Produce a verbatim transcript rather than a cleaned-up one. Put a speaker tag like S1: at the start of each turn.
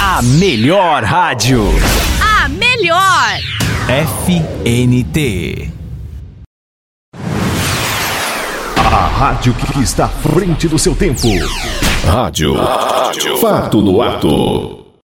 S1: A melhor rádio.
S2: A melhor.
S1: F N T.
S3: A rádio que está à frente do seu tempo.
S4: Rádio. Rádio. Fato no ato.